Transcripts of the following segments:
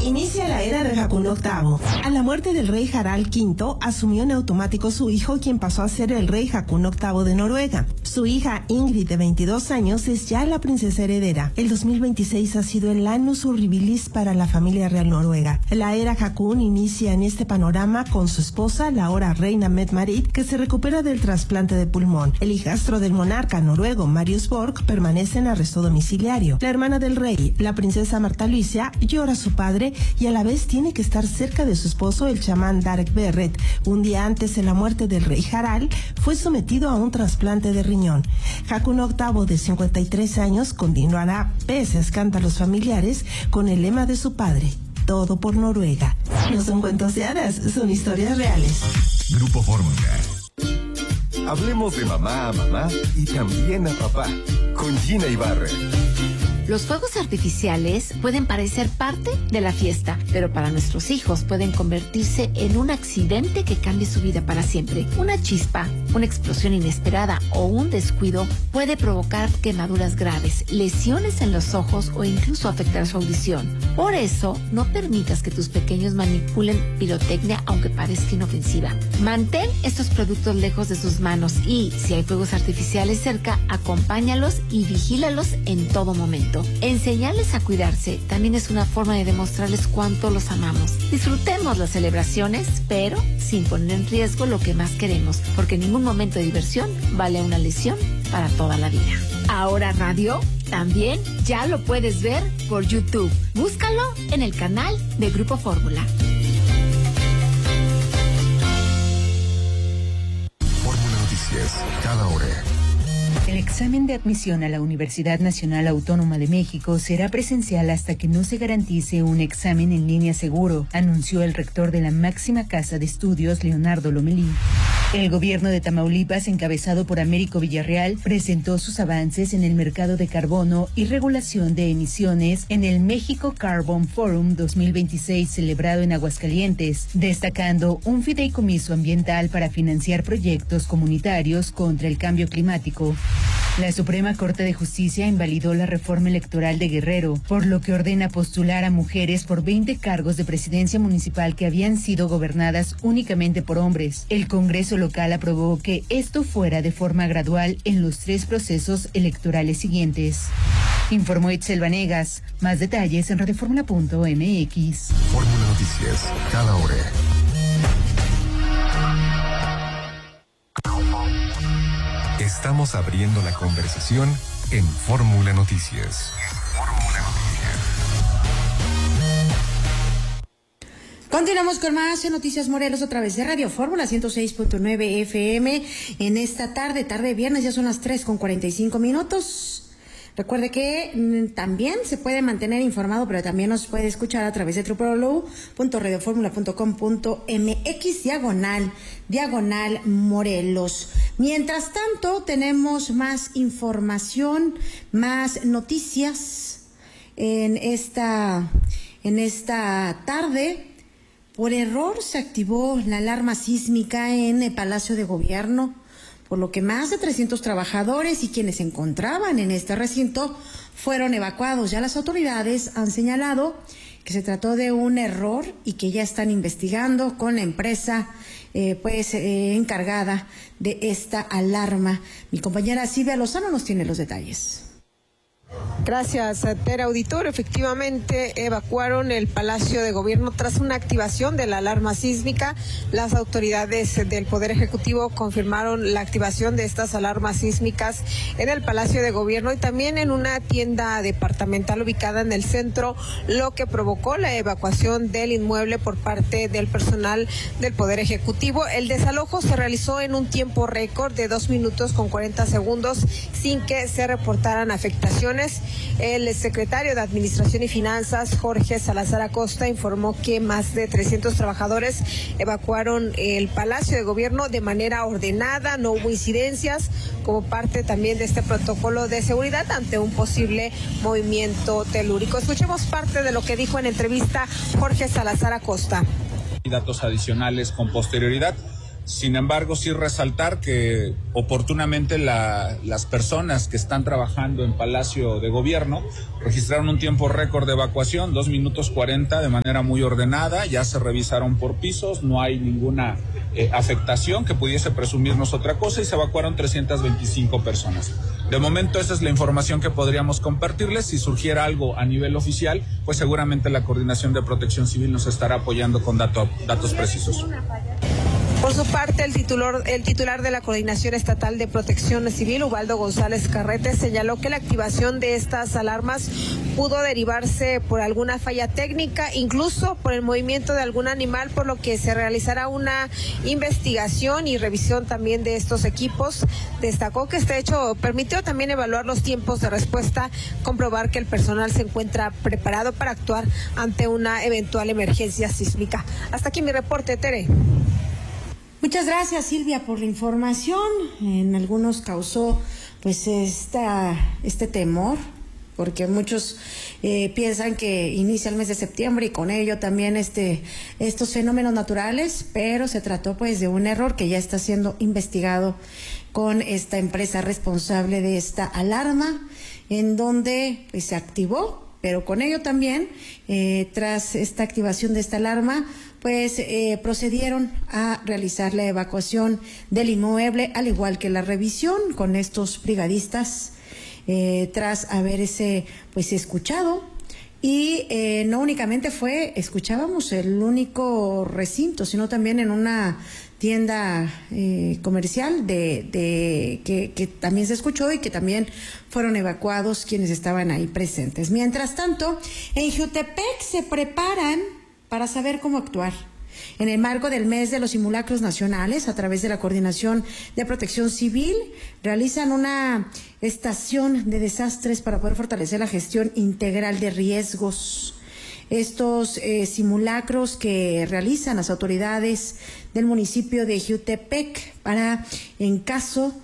Inicia la era de Haakon VIII. A la muerte del rey Harald V, asumió en automático su hijo, quien pasó a ser el rey Haakon VIII de Noruega. Su hija Ingrid, de 22 años, es ya la princesa heredera. El 2026 ha sido el annus horribilis para la familia real noruega. La era Haakon inicia en este panorama con su esposa, la ahora reina Mette-Marit, que se recupera del trasplante de pulmón. El hijastro del monarca noruego, Marius Borg, permanece en arresto domiciliario. La hermana del rey, la princesa Marta Luisa, llora a su padre y a la vez tiene que estar cerca de su esposo, el chamán Darek Berret. Un día antes de la muerte del rey Harald, fue sometido a un trasplante de riñón. Haakon VIII, de 53 años, continuará, pese a escándalos familiares, con el lema de su padre: todo por Noruega. No son cuentos de hadas, son historias reales. Grupo Fórmula. Hablemos de mamá a mamá y también a papá, con Gina Ibarra. Los fuegos artificiales pueden parecer parte de la fiesta, pero para nuestros hijos pueden convertirse en un accidente que cambie su vida para siempre. Una chispa, una explosión inesperada o un descuido puede provocar quemaduras graves, lesiones en los ojos o incluso afectar su audición. Por eso, no permitas que tus pequeños manipulen pirotecnia, aunque parezca inofensiva. Mantén estos productos lejos de sus manos y, si hay fuegos artificiales cerca, acompáñalos y vigílalos en todo momento. Enseñarles a cuidarse también es una forma de demostrarles cuánto los amamos. Disfrutemos las celebraciones, pero sin poner en riesgo lo que más queremos, porque ningún momento de diversión vale una lesión para toda la vida. Ahora Radio también ya lo puedes ver por YouTube. Búscalo en el canal de Grupo Fórmula. Fórmula Noticias, cada hora. El examen de admisión a la Universidad Nacional Autónoma de México será presencial hasta que no se garantice un examen en línea seguro, anunció el rector de la máxima casa de estudios, Leonardo Lomelí. El gobierno de Tamaulipas, encabezado por Américo Villarreal, presentó sus avances en el mercado de carbono y regulación de emisiones en el México Carbon Forum 2026 celebrado en Aguascalientes, destacando un fideicomiso ambiental para financiar proyectos comunitarios contra el cambio climático. La Suprema Corte de Justicia invalidó la reforma electoral de Guerrero, por lo que ordena postular a mujeres por 20 cargos de presidencia municipal que habían sido gobernadas únicamente por hombres. El Congreso local aprobó que esto fuera de forma gradual en los 3 procesos electorales siguientes. Informó Itzel Vanegas. Más detalles en radioformula.mx. Fórmula Noticias, cada hora. Estamos abriendo la conversación en Fórmula Noticias. Continuamos con más en Noticias Morelos a través de Radio Fórmula 106.9 FM en esta tarde de viernes, ya son las 3:45. Recuerde que también se puede mantener informado, pero también nos puede escuchar a través de www.radioformula.com.mx/diagonal Morelos. Mientras tanto, tenemos más información, más noticias en esta tarde. Por error se activó la alarma sísmica en el Palacio de Gobierno, por lo que más de 300 trabajadores y quienes se encontraban en este recinto fueron evacuados. Ya las autoridades han señalado que se trató de un error y que ya están investigando con la empresa encargada de esta alarma. Mi compañera Silvia Lozano nos tiene los detalles. Gracias, Tere Auditorio. Efectivamente, evacuaron el Palacio de Gobierno tras una activación de la alarma sísmica. Las autoridades del Poder Ejecutivo confirmaron la activación de estas alarmas sísmicas en el Palacio de Gobierno y también en una tienda departamental ubicada en el centro, lo que provocó la evacuación del inmueble por parte del personal del Poder Ejecutivo. El desalojo se realizó en un tiempo récord de 2 minutos con 40 segundos sin que se reportaran afectaciones. El secretario de Administración y Finanzas, Jorge Salazar Acosta, informó que más de 300 trabajadores evacuaron el Palacio de Gobierno de manera ordenada, no hubo incidencias, como parte también de este protocolo de seguridad ante un posible movimiento telúrico. Escuchemos parte de lo que dijo en entrevista Jorge Salazar Acosta. Datos adicionales con posterioridad. Sin embargo, sí resaltar que oportunamente las personas que están trabajando en Palacio de Gobierno registraron un tiempo récord de evacuación, 2 minutos 40, de manera muy ordenada. Ya se revisaron por pisos, no hay ninguna afectación que pudiese presumirnos otra cosa, y se evacuaron 325 personas. De momento esa es la información que podríamos compartirles. Si surgiera algo a nivel oficial, pues seguramente la Coordinación de Protección Civil nos estará apoyando con datos precisos. Por su parte, el titular de la Coordinación Estatal de Protección Civil, Ubaldo González Carrete, señaló que la activación de estas alarmas pudo derivarse por alguna falla técnica, incluso por el movimiento de algún animal, por lo que se realizará una investigación y revisión también de estos equipos. Destacó que este hecho permitió también evaluar los tiempos de respuesta, comprobar que el personal se encuentra preparado para actuar ante una eventual emergencia sísmica. Hasta aquí mi reporte, Tere. Muchas gracias, Silvia, por la información. En algunos causó pues este temor, porque muchos piensan que inicia el mes de septiembre y con ello también estos fenómenos naturales, pero se trató pues de un error que ya está siendo investigado con esta empresa responsable de esta alarma, en donde pues se activó, pero con ello también, tras esta activación de esta alarma, pues procedieron a realizar la evacuación del inmueble, al igual que la revisión con estos brigadistas, tras haberse pues escuchado. Y no únicamente escuchábamos el único recinto, sino también en una tienda comercial que también se escuchó y que también fueron evacuados quienes estaban ahí presentes. Mientras tanto, en Jutepec se preparan para saber cómo actuar. En el marco del mes de los simulacros nacionales, a través de la Coordinación de Protección Civil, realizan una estación de desastres para poder fortalecer la gestión integral de riesgos. Estos simulacros que realizan las autoridades del municipio de Jutepec para, en caso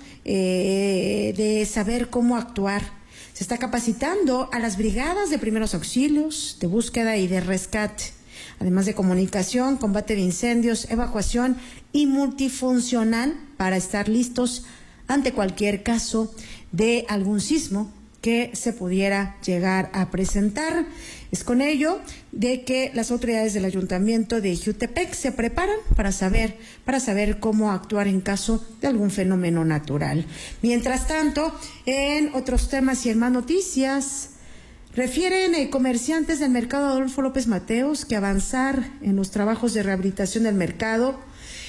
de saber cómo actuar. Se está capacitando a las brigadas de primeros auxilios, de búsqueda y de rescate, además de comunicación, combate de incendios, evacuación y multifuncional, para estar listos ante cualquier caso de algún sismo que se pudiera llegar a presentar. Es con ello de que las autoridades del Ayuntamiento de Jutepec se preparan para saber cómo actuar en caso de algún fenómeno natural. Mientras tanto, en otros temas y en más noticias, refieren comerciantes del mercado Adolfo López Mateos que avanzar en los trabajos de rehabilitación del mercado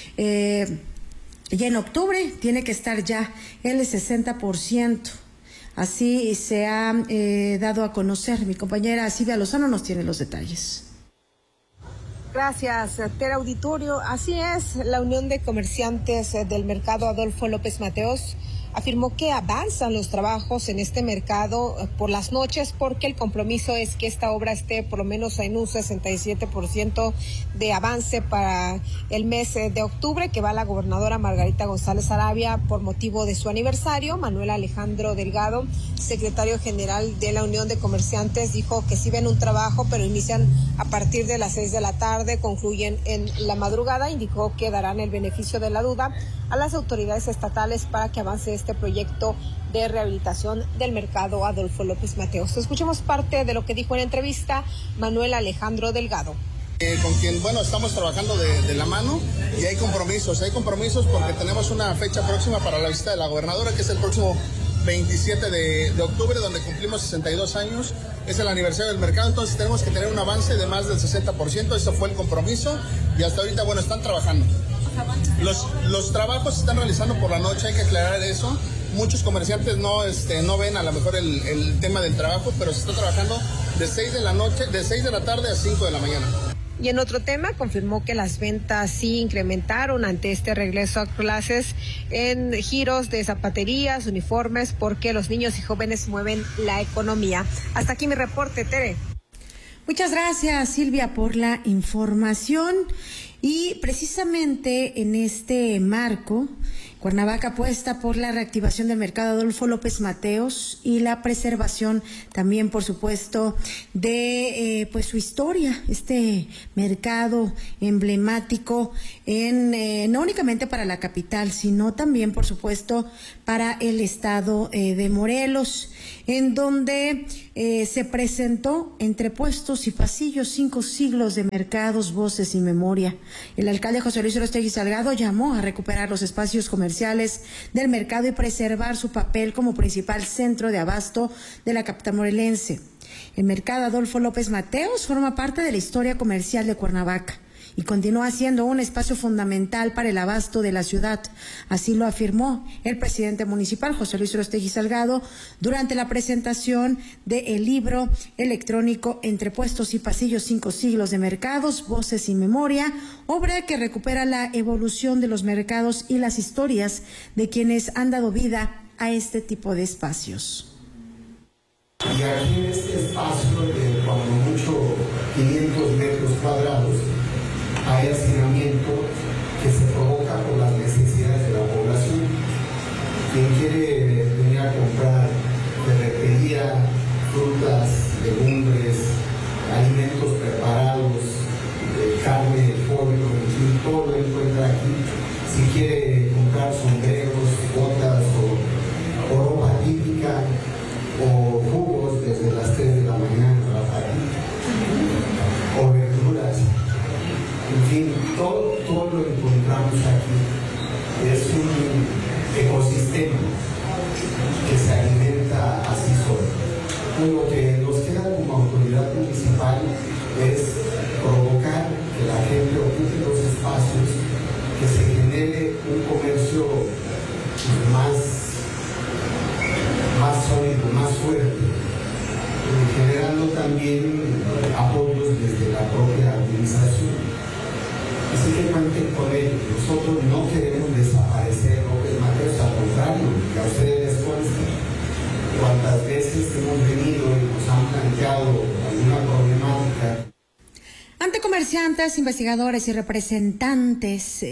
ya en octubre tiene que estar ya el 60%. Así se ha dado a conocer. Mi compañera Silvia Lozano nos tiene los detalles. Gracias, Tere Auditorio. Así es, la Unión de Comerciantes del Mercado Adolfo López Mateos afirmó que avanzan los trabajos en este mercado por las noches, porque el compromiso es que esta obra esté por lo menos en un 67% de avance para el mes de octubre, que va la gobernadora Margarita González Arabia por motivo de su aniversario. Manuel Alejandro Delgado, secretario general de la Unión de Comerciantes, dijo que sí ven un trabajo, pero inician a partir de las 6 de la tarde, concluyen en la madrugada. Indicó que darán el beneficio de la duda a las autoridades estatales para que avance este proyecto de rehabilitación del mercado Adolfo López Mateos. Escuchemos parte de lo que dijo en entrevista Manuel Alejandro Delgado. Con quien, estamos trabajando de la mano, y hay compromisos porque tenemos una fecha próxima para la visita de la gobernadora, que es el próximo 27 de octubre, donde cumplimos 62 años, es el aniversario del mercado. Entonces tenemos que tener un avance de más del 60%, eso fue el compromiso, y hasta ahorita, están trabajando. Los trabajos se están realizando por la noche, hay que aclarar eso. Muchos comerciantes no ven a lo mejor el tema del trabajo, pero se está trabajando de 6 de la tarde a 5 de la mañana. Y en otro tema, confirmó que las ventas sí incrementaron ante este regreso a clases en giros de zapaterías, uniformes, porque los niños y jóvenes mueven la economía. Hasta aquí mi reporte, Tere. Muchas gracias, Silvia, por la información. Y precisamente en este marco, Cuernavaca apuesta por la reactivación del mercado Adolfo López Mateos y la preservación también, por supuesto, de pues su historia, este mercado emblemático no únicamente para la capital, sino también, por supuesto, para el estado de Morelos, en donde se presentó entre puestos y pasillos 5 siglos de mercados, voces y memoria. El alcalde José Luis Uriostegui Salgado llamó a recuperar los espacios comerciales del mercado y preservar su papel como principal centro de abasto de la capital morelense. El mercado Adolfo López Mateos forma parte de la historia comercial de Cuernavaca y continúa siendo un espacio fundamental para el abasto de la ciudad. Así lo afirmó el presidente municipal, José Luis Uriostegui Salgado, durante la presentación del libro electrónico Entre puestos y pasillos, 5 siglos de mercados, voces y memoria, obra que recupera la evolución de los mercados y las historias de quienes han dado vida a este tipo de espacios. Y aquí en este espacio de cuando mucho 500 metros cuadrados, hay hacinamiento que se provoca por las necesidades de la población. Quien quiere venir a comprar ferretería, frutas, legumbres, alimentos preparados, carne, pollo, en fin, todo lo encuentra aquí. Si quiere comprar sombreros, botas o ropa típica o jugos desde las 3 de la mañana o verduras. En fin, todo lo encontramos aquí. Es un ecosistema que se alimenta así solo. Lo que nos queda como autoridad municipal es provocar que la gente ocupe los espacios, que se genere un comercio más sólido, más fuerte, generando también apoyos desde la propia administración. Así que cuenten con ello. Nosotros no queremos desaparecer López Mateos, al contrario, que a ustedes les conste. Cuantas veces hemos venido y nos han planteado alguna problemática. Ante comerciantes, investigadores y representantes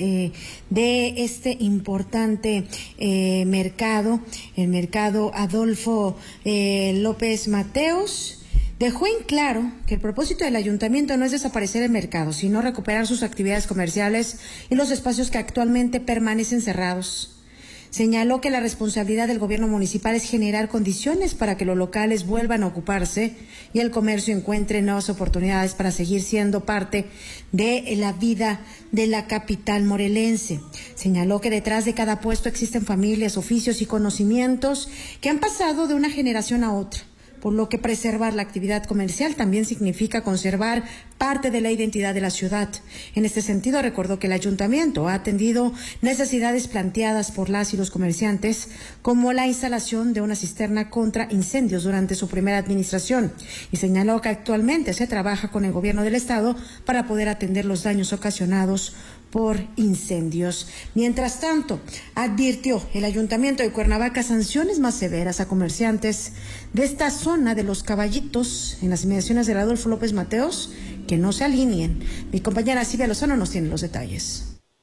de este importante mercado, el mercado Adolfo López Mateos, dejó en claro que el propósito del ayuntamiento no es desaparecer el mercado, sino recuperar sus actividades comerciales y los espacios que actualmente permanecen cerrados. Señaló que la responsabilidad del gobierno municipal es generar condiciones para que los locales vuelvan a ocuparse y el comercio encuentre nuevas oportunidades para seguir siendo parte de la vida de la capital morelense. Señaló que detrás de cada puesto existen familias, oficios y conocimientos que han pasado de una generación a otra, por lo que preservar la actividad comercial también significa conservar parte de la identidad de la ciudad. En este sentido, recordó que el ayuntamiento ha atendido necesidades planteadas por las y los comerciantes, como la instalación de una cisterna contra incendios durante su primera administración, y señaló que actualmente se trabaja con el gobierno del estado para poder atender los daños ocasionados por incendios. Mientras tanto, advirtió el Ayuntamiento de Cuernavaca sanciones más severas a comerciantes de esta zona de Los Caballitos, en las inmediaciones del Adolfo López Mateos, que no se alineen. Mi compañera Silvia Lozano nos tiene los detalles.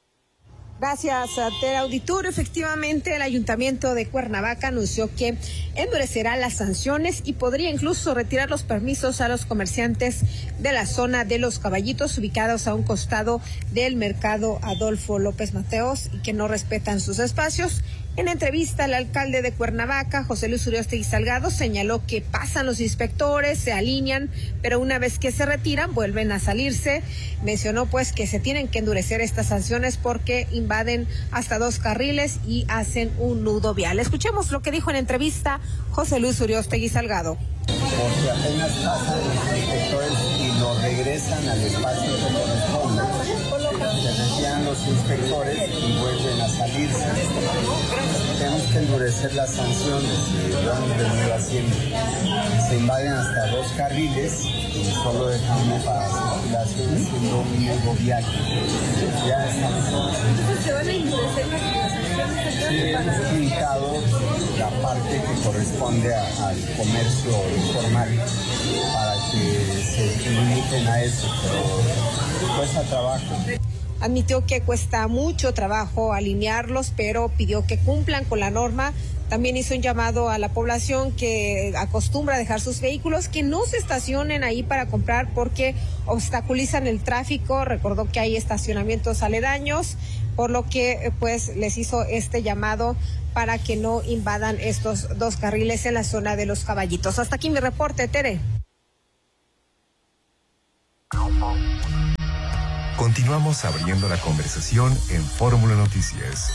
Gracias, Tere Auditorio. Efectivamente, el Ayuntamiento de Cuernavaca anunció que endurecerá las sanciones y podría incluso retirar los permisos a los comerciantes de la zona de Los Caballitos, ubicados a un costado del mercado Adolfo López Mateos, y que no respetan sus espacios. En entrevista, el alcalde de Cuernavaca, José Luis Uriostegui Salgado, señaló que pasan los inspectores, se alinean, pero una vez que se retiran, vuelven a salirse. Mencionó pues que se tienen que endurecer estas sanciones porque invaden hasta 2 carriles y hacen un nudo vial. Escuchemos lo que dijo en entrevista José Luis Uriostegui Salgado. Porque apenas pasan los inspectores y lo regresan al espacio que corresponde. Se retiran los inspectores y vuelven a salirse. Tenemos que endurecer las sanciones que lo hemos venido haciendo. Se invaden hasta 2 carriles y solo dejamos para circulación siendo un nudo vial. Ya estamos. ¿Se van a endurecer las sanciones? Sí, hemos limitado la parte que corresponde al comercio informal para que se limiten a eso, pero cuesta trabajo. Admitió que cuesta mucho trabajo alinearlos, pero pidió que cumplan con la norma. También hizo un llamado a la población que acostumbra a dejar sus vehículos, que no se estacionen ahí para comprar porque obstaculizan el tráfico. Recordó que hay estacionamientos aledaños, por lo que pues les hizo este llamado para que no invadan estos 2 carriles en la zona de Los Caballitos. Hasta aquí mi reporte, Tere. Continuamos abriendo la conversación en Fórmula Noticias.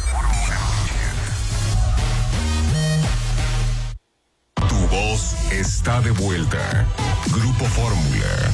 Tu voz está de vuelta. Grupo Fórmula.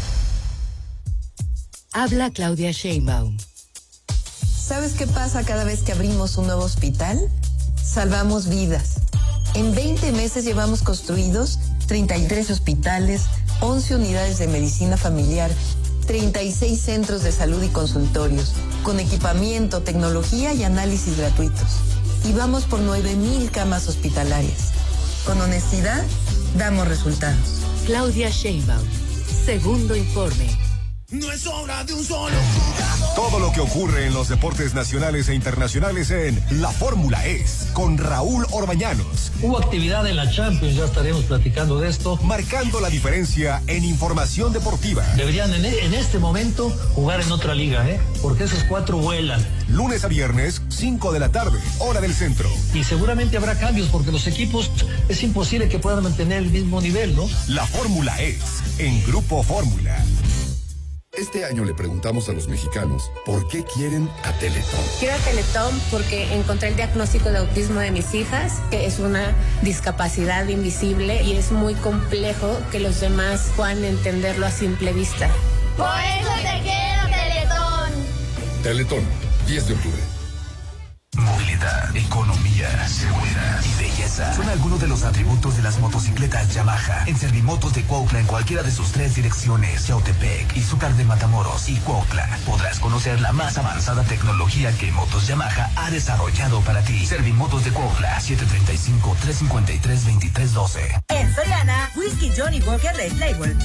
Habla Claudia Sheinbaum. ¿Sabes qué pasa cada vez que abrimos un nuevo hospital? Salvamos vidas. En 20 meses llevamos construidos 33 hospitales, 11 unidades de medicina familiar, 36 centros de salud y consultorios, con equipamiento, tecnología y análisis gratuitos. Y vamos por 9,000 camas hospitalarias. Con honestidad, damos resultados. Claudia Sheinbaum. Segundo informe. No es obra de un solo jugador. Todo lo que ocurre en los deportes nacionales e internacionales en La Fórmula Es, con Raúl Orbañanos. Hubo actividad en la Champions, ya estaremos platicando de esto. Marcando la diferencia en información deportiva. Deberían en este momento jugar en otra liga, porque esos 4 vuelan. Lunes a viernes, 5 de la tarde, hora del centro. Y seguramente habrá cambios porque los equipos es imposible que puedan mantener el mismo nivel, ¿no? La Fórmula Es, en Grupo Fórmula. Este año le preguntamos a los mexicanos por qué quieren a Teletón. Quiero a Teletón porque encontré el diagnóstico de autismo de mis hijas, que es una discapacidad invisible y es muy complejo que los demás puedan entenderlo a simple vista. Por eso te quiero, Teletón. Teletón, 10 de octubre. Movilidad, economía, seguridad y belleza son algunos de los atributos de las motocicletas Yamaha. En Servimotos de Cuautla, en cualquiera de sus 3 direcciones, Yautepec, Izúcar de Matamoros y Cuautla, podrás conocer la más avanzada tecnología que Motos Yamaha ha desarrollado para ti. Servimotos de Cuautla, 735-353-2312. En Soriana, Whisky Johnny Walker Red Label